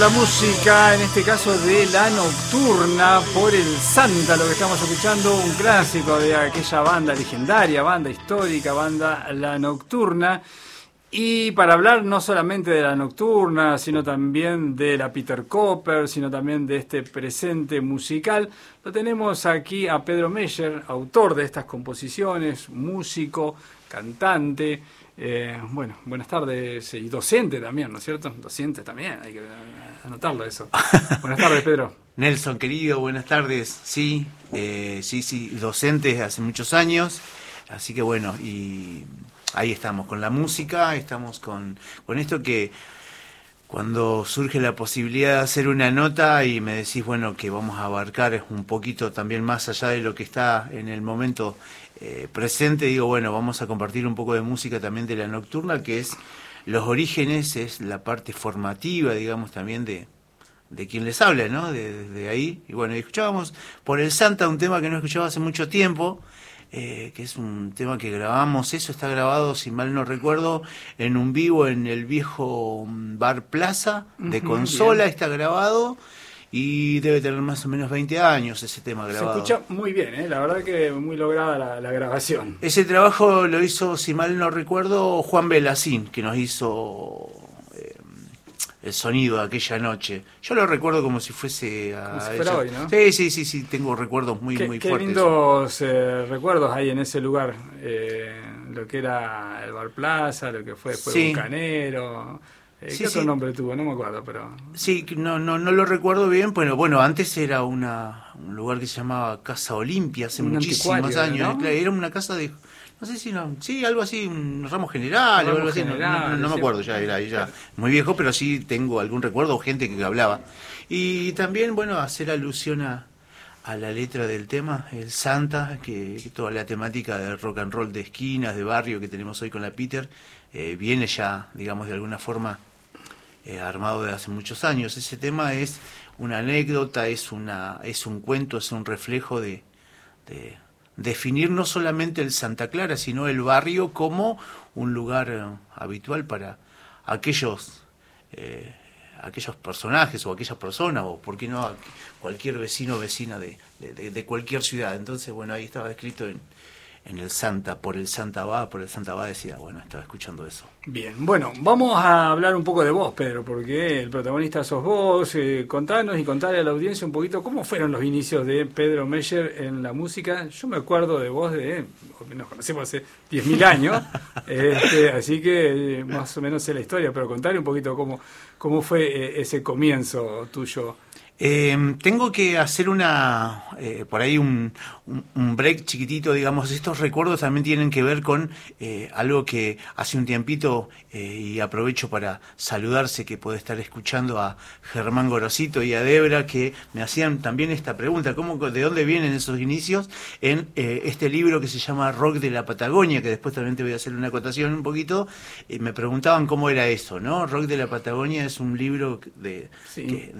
la música, en este caso de La Nocturna, por el Santa, lo que estamos escuchando, un clásico de aquella banda legendaria, banda histórica, banda La Nocturna. Y para hablar no solamente de La Nocturna, sino también de la Peter Cooper, sino también de este presente musical, lo tenemos aquí a Pedro Meyer, autor de estas composiciones, músico, cantante. Bueno, buenas tardes, y docente también, ¿no es cierto? Docente también, hay que anotarlo eso. Buenas tardes, Pedro. Nelson, querido, buenas tardes. Sí, sí, docente hace muchos años, así que bueno, y ahí estamos con la música, estamos con esto que cuando surge la posibilidad de hacer una nota y me decís, bueno, que vamos a abarcar un poquito también más allá de lo que está en el momento presente, digo, bueno, vamos a compartir un poco de música también de La Nocturna, que es los orígenes, es la parte formativa, digamos, también de quien les habla, ¿no? De ahí. Y bueno, escuchábamos por el Santa un tema que no escuchaba hace mucho tiempo, que es un tema que grabamos, eso está grabado, si mal no recuerdo, en un vivo en el viejo Bar Plaza de Consola, bien. Está grabado. Y debe tener más o menos 20 años ese tema grabado. Se escucha muy bien, la verdad que muy lograda la grabación. Ese trabajo lo hizo, si mal no recuerdo, Juan Belacín, que nos hizo el sonido de aquella noche. Yo lo recuerdo como si fuese como si fuera hoy, ¿no? Sí, tengo recuerdos muy fuertes. Qué lindos recuerdos hay en ese lugar, lo que era el Bar Plaza, lo que fue después Bucanero. ¿Qué otro nombre tuvo? No me acuerdo, pero... Sí, no lo recuerdo bien, pero bueno, antes era un lugar que se llamaba Casa Olimpia, hace muchísimos años. ¿No? Era una casa de... No sé si sí, algo así, un ramo general o algo así, no me acuerdo, ya era ya muy viejo, pero sí tengo algún recuerdo o gente que hablaba. Y también, bueno, hacer alusión a la letra del tema, el Santa, que toda la temática de rock and roll de esquinas, de barrio que tenemos hoy con la Peter, viene ya, digamos, de alguna forma armado de hace muchos años. Ese tema es una anécdota, es un cuento, es un reflejo de definir no solamente el Santa Clara, sino el barrio como un lugar habitual para aquellos personajes o aquellas personas, o por qué no cualquier vecino o vecina de cualquier ciudad. Entonces, bueno, ahí estaba escrito en el Santa, por el Santa va, decía, bueno, estaba escuchando eso. Bien, bueno, vamos a hablar un poco de vos, Pedro, porque el protagonista sos vos. Contanos y contarle a la audiencia un poquito cómo fueron los inicios de Pedro Meyer en la música. Yo me acuerdo de vos nos conocemos hace 10.000 años, así que más o menos sé la historia, pero contarle un poquito cómo fue ese comienzo tuyo. Tengo que hacer por ahí un break chiquitito, digamos. Estos recuerdos también tienen que ver con algo que hace un tiempito, y aprovecho para saludarse, que puede estar escuchando a Germán Gorosito y a Debra, que me hacían también esta pregunta: ¿de dónde vienen esos inicios? En este libro que se llama Rock de la Patagonia, que después también te voy a hacer una acotación un poquito, me preguntaban cómo era eso, ¿no? Rock de la Patagonia es un libro